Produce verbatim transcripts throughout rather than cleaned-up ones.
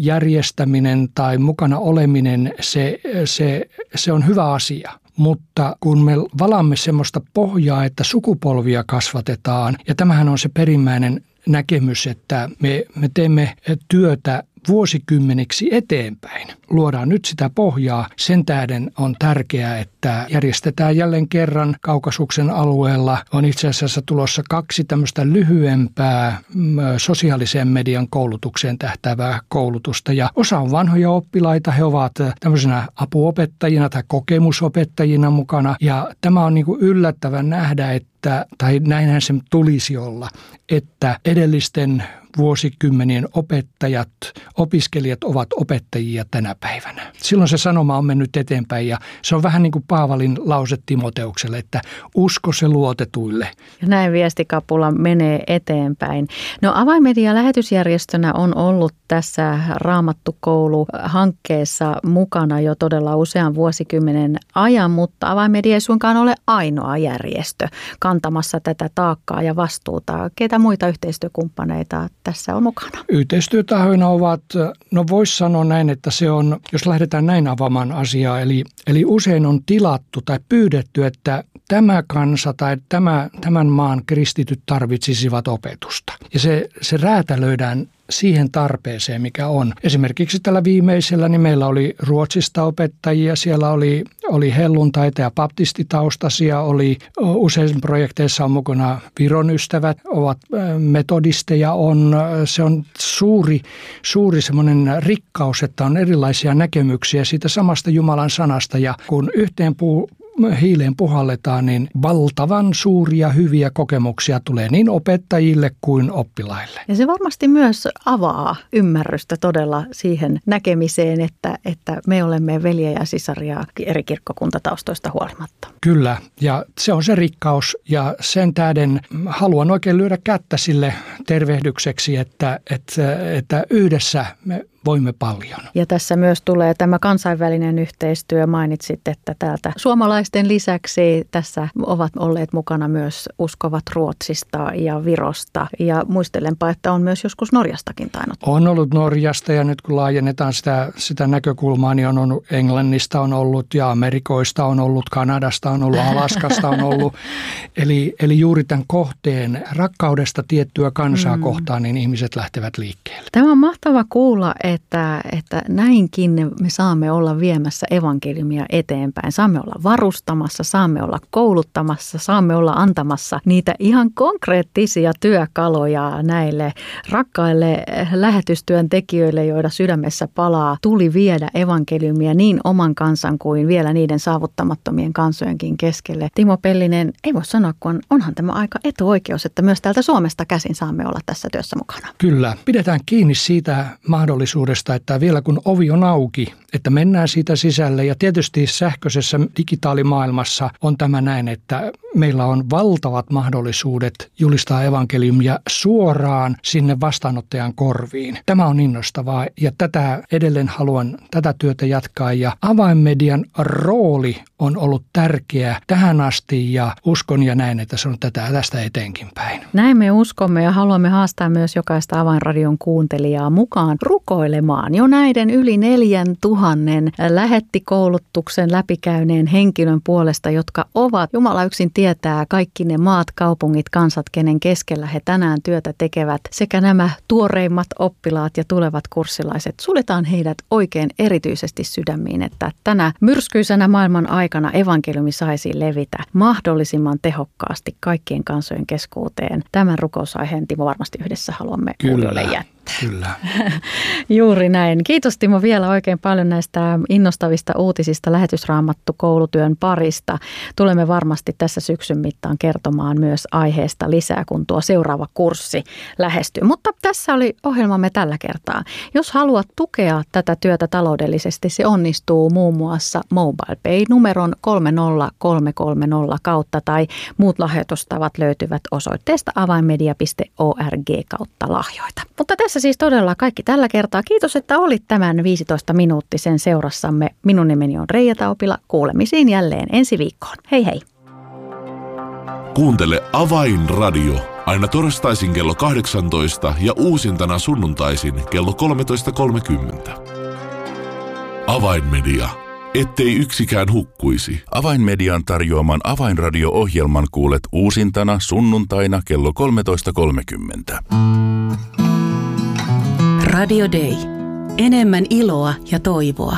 järjestäminen tai mukana oleminen, se, se, se on hyvä asia. Mutta kun me valamme semmoista pohjaa, että sukupolvia kasvatetaan, ja tämähän on se perimmäinen näkemys, että me, me teemme työtä vuosikymmeniksi eteenpäin. Luodaan nyt sitä pohjaa. Sen tähden on tärkeää, että järjestetään jälleen kerran Kaukasuksen alueella. On itse asiassa tulossa kaksi tämmöistä lyhyempää sosiaalisen median koulutukseen tähtäävää koulutusta. Ja osa on vanhoja oppilaita. He ovat tämmöisenä apuopettajina tai kokemusopettajina mukana. Ja tämä on niin kuin yllättävän nähdä, että, tai näinhän sen tulisi olla, että edellisten vuosikymmenien opettajat, opiskelijat ovat opettajia tänä päivänä. Silloin se sanoma on mennyt eteenpäin ja se on vähän niin kuin Paavalin lause Timoteukselle, että usko se luotetuille. Ja näin viestikapula menee eteenpäin. No Avainmedia lähetysjärjestönä on ollut tässä Raamattukoulu-hankkeessa mukana jo todella usean vuosikymmenen ajan, mutta Avainmedia ei suinkaan ole ainoa järjestö kantamassa tätä taakkaa ja vastuuta. Keitä muita yhteistyökumppaneita tässä on mukana? Yhteistyötahoina ovat, no voisi sanoa näin, että se on, jos lähdetään näin avaamaan asiaa, eli, eli usein on tilattu tai pyydetty, että tämä kansa tai tämä, tämän maan kristityt tarvitsisivat opetusta. Ja se, se räätälöidään siihen tarpeeseen, mikä on. Esimerkiksi tällä viimeisellä niin meillä oli Ruotsista opettajia, siellä oli, oli helluntaita ja baptistitaustaisia, oli usein projekteissa on mukana Viron ystävät, ovat metodisteja, on, se on suuri, suuri semmoinen rikkaus, että on erilaisia näkemyksiä siitä samasta Jumalan sanasta ja kun yhteen puu hiileen puhalletaan, niin valtavan suuria hyviä kokemuksia tulee niin opettajille kuin oppilaille. Ja se varmasti myös avaa ymmärrystä todella siihen näkemiseen, että, että me olemme veljiä ja sisaria eri kirkkokuntataustoista huolimatta. Kyllä, ja se on se rikkaus ja sen tähden haluan oikein lyödä kättä sille tervehdykseksi, että, että, että yhdessä me voimme paljon. Ja tässä myös tulee tämä kansainvälinen yhteistyö. Mainitsit, että täältä suomalaisten lisäksi tässä ovat olleet mukana myös uskovat Ruotsista ja Virosta. Ja muistelenpa, että on myös joskus Norjastakin tainnut. On ollut Norjasta ja nyt kun laajennetaan sitä, sitä näkökulmaa, niin on ollut Englannista on ollut ja Amerikoista on ollut, Kanadasta on ollut, Alaskasta on ollut. Eli, eli juuri tämän kohteen rakkaudesta tiettyä kansaa mm. kohtaan, niin ihmiset lähtevät liikkeelle. Tämä on mahtava kuulla, Että, että näinkin me saamme olla viemässä evankeliumia eteenpäin. Saamme olla varustamassa, saamme olla kouluttamassa, saamme olla antamassa niitä ihan konkreettisia työkaluja näille rakkaille lähetystyöntekijöille, joiden sydämessä palaa tuli viedä evankeliumia niin oman kansan kuin vielä niiden saavuttamattomien kansojenkin keskelle. Timo Pellinen, ei voi sanoa, kun onhan tämä aika etuoikeus, että myös täältä Suomesta käsin saamme olla tässä työssä mukana. Kyllä, pidetään kiinni siitä mahdollisuudesta, että vielä kun ovi on auki, että mennään siitä sisälle ja tietysti sähköisessä digitaalimaailmassa on tämä näin, että meillä on valtavat mahdollisuudet julistaa evankeliumia suoraan sinne vastaanottajan korviin. Tämä on innostavaa ja tätä edelleen haluan tätä työtä jatkaa ja Avainmedian rooli on ollut tärkeä tähän asti ja uskon ja näin, että se on tätä, tästä eteenkin päin. Näin me uskomme ja haluamme haastaa myös jokaista Avainradion kuuntelijaa mukaan rukoilemaan jo näiden yli neljän tuhannen lähettikoulutuksen läpikäyneen henkilön puolesta, jotka ovat, Jumala yksin tietää, kaikki ne maat, kaupungit, kansat, kenen keskellä he tänään työtä tekevät, sekä nämä tuoreimmat oppilaat ja tulevat kurssilaiset. Suljetaan heidät oikein erityisesti sydämiin, että tänä myrskyisenä maailman aikana evankeliumi saisi levitä mahdollisimman tehokkaasti kaikkien kansojen keskuuteen. Tämän rukousaiheen, Timo, varmasti yhdessä haluamme kuulijoille jättää. Kyllä. Juuri näin. Kiitos, Timo, vielä oikein paljon näistä innostavista uutisista lähetysraamattukoulutyön parista. Tulemme varmasti tässä syksyn mittaan kertomaan myös aiheesta lisää, kun tuo seuraava kurssi lähestyy. Mutta tässä oli ohjelmamme tällä kertaa. Jos haluat tukea tätä työtä taloudellisesti, se onnistuu muun muassa MobilePay-numeron kolme nolla kolme kolme nolla kautta tai muut lahjoitustavat löytyvät osoitteesta avainmedia piste org kautta lahjoita. Mutta tässä siis todella kaikki tällä kertaa. Kiitos, että olit tämän viisitoista minuuttisen seurassamme. Minun nimeni on Reija Taupila. Kuulemisiin jälleen ensi viikkoon. Hei hei! Kuuntele Avainradio. Aina torstaisin kello kahdeksantoista ja uusintana sunnuntaisin kello kolmetoista kolmekymmentä. Avainmedia. Ettei yksikään hukkuisi. Avainmedian tarjoaman Avainradio-ohjelman kuulet uusintana sunnuntaina kello kolmetoista kolmekymmentä. Radio Day. Enemmän iloa ja toivoa.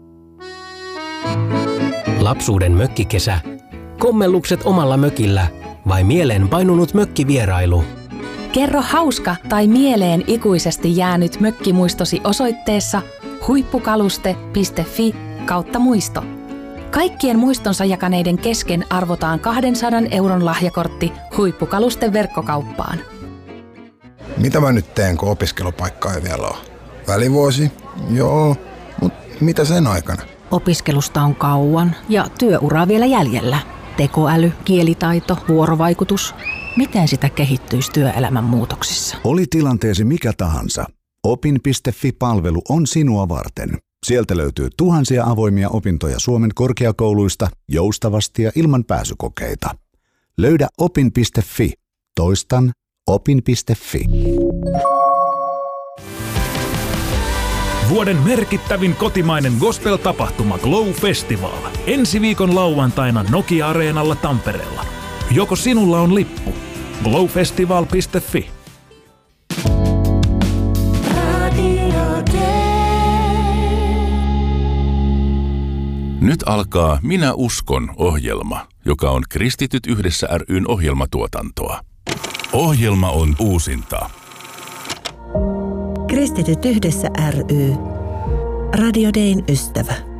Lapsuuden mökkikesä. Kommellukset omalla mökillä vai mieleen painunut mökkivierailu? Kerro hauska tai mieleen ikuisesti jäänyt mökkimuistosi osoitteessa huippukaluste piste fi kautta muisto. Kaikkien muistonsa jakaneiden kesken arvotaan kahdensadan euron lahjakortti Huippukalusten verkkokauppaan. Mitä mä nyt teen, kun opiskelupaikkaa ei vielä ole? Välivuosi? Joo, mutta mitä sen aikana? Opiskelusta on kauan ja työuraa vielä jäljellä. Tekoäly, kielitaito, vuorovaikutus. Miten sitä kehittyisi työelämän muutoksissa? Oli tilanteesi mikä tahansa. Opin piste fi-palvelu on sinua varten. Sieltä löytyy tuhansia avoimia opintoja Suomen korkeakouluista joustavasti ja ilman pääsykokeita. Löydä opin piste fi. Toistan opin piste fi. Vuoden merkittävin kotimainen gospel-tapahtuma Glow Festival. Ensi viikon lauantaina Nokia-areenalla Tampereella. Joko sinulla on lippu? glowfestival piste fi. Nyt alkaa Minä uskon -ohjelma, joka on Kristityt yhdessä ry:n ohjelmatuotantoa. Ohjelma on uusinta. Kristityt yhdessä ry. Radio Dayn ystävä.